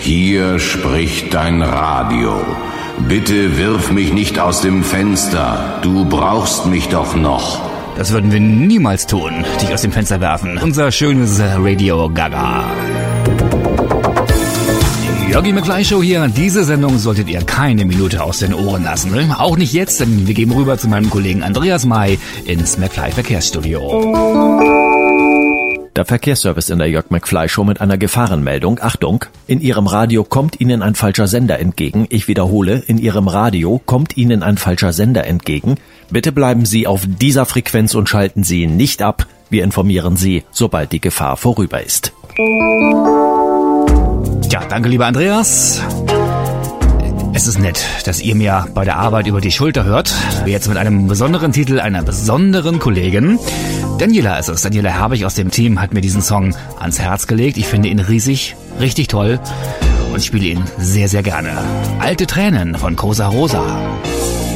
Hier spricht dein Radio. Bitte wirf mich nicht aus dem Fenster. Du brauchst mich doch noch. Das würden wir niemals tun, dich aus dem Fenster werfen. Unser schönes Radio Gaga. Die Jörgi McFly Show hier. Diese Sendung solltet ihr keine Minute aus den Ohren lassen. Auch nicht jetzt, denn wir gehen rüber zu meinem Kollegen Andreas May ins McFly Verkehrsstudio. Der Verkehrsservice in der Jörg McFly Show mit einer Gefahrenmeldung. Achtung, in Ihrem Radio kommt Ihnen ein falscher Sender entgegen. Ich wiederhole, in Ihrem Radio kommt Ihnen ein falscher Sender entgegen. Bitte bleiben Sie auf dieser Frequenz und schalten Sie nicht ab. Wir informieren Sie, sobald die Gefahr vorüber ist. Ja, danke lieber Andreas. Es ist nett, dass ihr mir bei der Arbeit über die Schulter hört. Jetzt mit einem besonderen Titel einer besonderen Kollegin. Daniela ist es. Daniela Herbig aus dem Team hat mir diesen Song ans Herz gelegt. Ich finde ihn riesig, richtig toll und spiele ihn sehr, sehr gerne. Alte Tränen von Cosa Rosa.